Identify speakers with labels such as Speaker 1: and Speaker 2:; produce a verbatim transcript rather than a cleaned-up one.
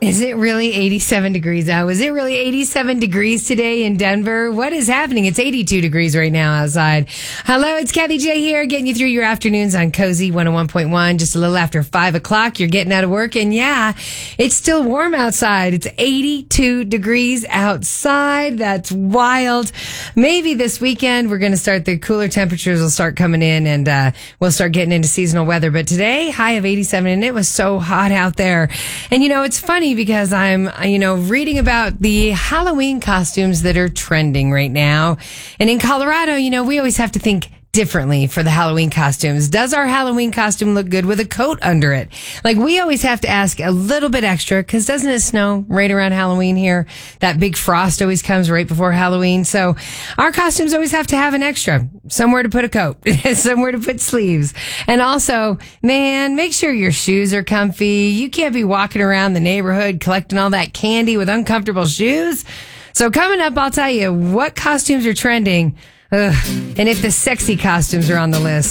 Speaker 1: Is it really eighty-seven degrees out? Was it really eighty-seven degrees today in Denver? What is happening? It's eighty-two degrees right now outside. Hello, it's Kathy J here, getting you through your afternoons on Cozy one oh one point one. Just a little after five o'clock. You're getting out of work, and yeah, it's still warm outside. It's eighty-two degrees outside. That's wild. Maybe this weekend we're going to start, the cooler temperatures will start coming in, and uh, we'll start getting into seasonal weather. But today, high of eighty-seven, and it was so hot out there. And you know, it's funny because I'm, you know, reading about the Halloween costumes that are trending right now. And in Colorado, you know, we always have to think differently for the Halloween costumes. Does our Halloween costume look good with a coat under it? Like, we always have to ask a little bit extra, because doesn't it snow right around Halloween here? That big frost always comes right before Halloween. So our costumes always have to have an extra, somewhere to put a coat, somewhere to put sleeves. And also, man, make sure your shoes are comfy. You can't be walking around the neighborhood collecting all that candy with uncomfortable shoes. So coming up, I'll tell you what costumes are trending. Ugh. And if the sexy costumes are on the list.